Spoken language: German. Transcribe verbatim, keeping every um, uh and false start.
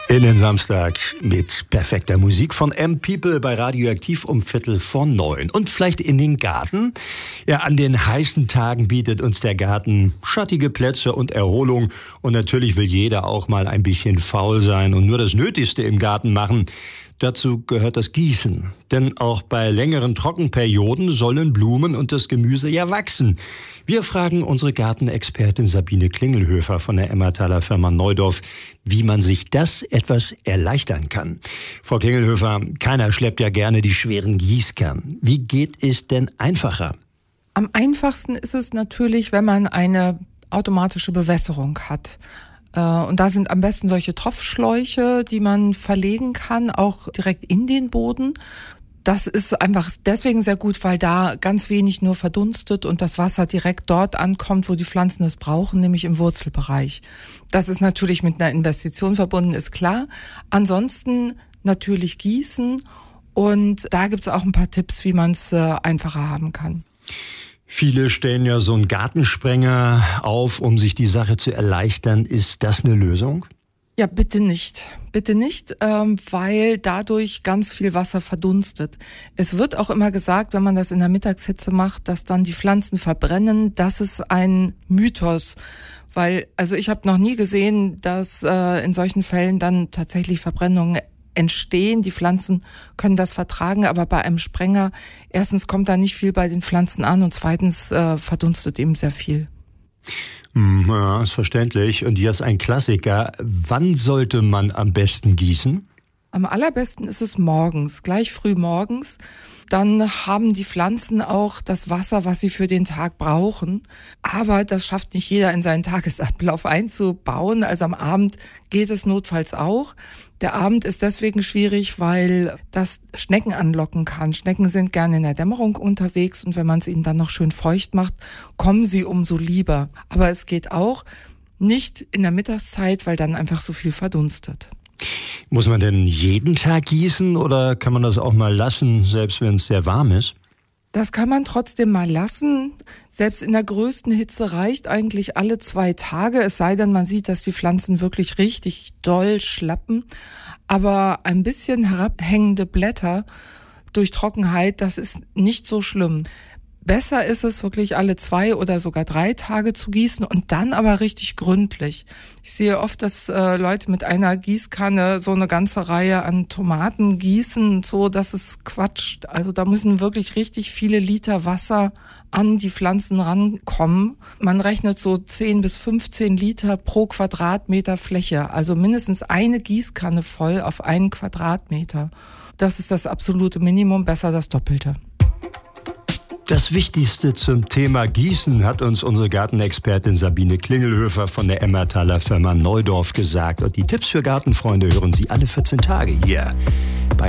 In den Samstag mit perfekter Musik von M-People bei Radioaktiv um Viertel vor neun. Und vielleicht in den Garten? Ja, an den heißen Tagen bietet uns der Garten schattige Plätze und Erholung. Und natürlich will jeder auch mal ein bisschen faul sein und nur das Nötigste im Garten machen. Dazu gehört das Gießen. Denn auch bei längeren Trockenperioden sollen Blumen und das Gemüse ja wachsen. Wir fragen unsere Gartenexpertin Sabine Klingelhöfer von der Emmertaler Firma Neudorf, wie man sich das etwas erleichtern kann. Frau Klingelhöfer, keiner schleppt ja gerne die schweren Gießkannen. Wie geht es denn einfacher? Am einfachsten ist es natürlich, wenn man eine automatische Bewässerung hat. Und da sind am besten solche Tropfschläuche, die man verlegen kann, auch direkt in den Boden. Das ist einfach deswegen sehr gut, weil da ganz wenig nur verdunstet und das Wasser direkt dort ankommt, wo die Pflanzen es brauchen, nämlich im Wurzelbereich. Das ist natürlich mit einer Investition verbunden, ist klar. Ansonsten natürlich gießen und da gibt es auch ein paar Tipps, wie man es einfacher haben kann. Viele stellen ja so einen Gartensprenger auf, um sich die Sache zu erleichtern. Ist das eine Lösung? Ja, bitte nicht. Bitte nicht, ähm, weil dadurch ganz viel Wasser verdunstet. Es wird auch immer gesagt, wenn man das in der Mittagshitze macht, dass dann die Pflanzen verbrennen. Das ist ein Mythos. Weil, also ich habe noch nie gesehen, dass äh, in solchen Fällen dann tatsächlich Verbrennungen entstehen. Die Pflanzen können das vertragen, aber bei einem Sprenger, erstens kommt da nicht viel bei den Pflanzen an und zweitens äh, verdunstet eben sehr viel. Ja, ist verständlich. Und hier ist ein Klassiker. Wann sollte man am besten gießen? Am allerbesten ist es morgens, gleich früh morgens. Dann haben die Pflanzen auch das Wasser, was sie für den Tag brauchen. Aber das schafft nicht jeder in seinen Tagesablauf einzubauen. Also am Abend geht es notfalls auch. Der Abend ist deswegen schwierig, weil das Schnecken anlocken kann. Schnecken sind gerne in der Dämmerung unterwegs und wenn man es ihnen dann noch schön feucht macht, kommen sie umso lieber. Aber es geht auch nicht in der Mittagszeit, weil dann einfach so viel verdunstet. Muss man denn jeden Tag gießen oder kann man das auch mal lassen, selbst wenn es sehr warm ist? Das kann man trotzdem mal lassen. Selbst in der größten Hitze reicht eigentlich alle zwei Tage. Es sei denn, man sieht, dass die Pflanzen wirklich richtig doll schlappen. Aber ein bisschen herabhängende Blätter durch Trockenheit, das ist nicht so schlimm. Besser ist es wirklich alle zwei oder sogar drei Tage zu gießen und dann aber richtig gründlich. Ich sehe oft, dass äh, Leute mit einer Gießkanne so eine ganze Reihe an Tomaten gießen, so das ist Quatsch. Also da müssen wirklich richtig viele Liter Wasser an die Pflanzen rankommen. Man rechnet so zehn bis fünfzehn Liter pro Quadratmeter Fläche, also mindestens eine Gießkanne voll auf einen Quadratmeter. Das ist das absolute Minimum, besser das Doppelte. Das Wichtigste zum Thema Gießen hat uns unsere Gartenexpertin Sabine Klingelhöfer von der Emmertaler Firma Neudorf gesagt. Und die Tipps für Gartenfreunde hören Sie alle vierzehn Tage hier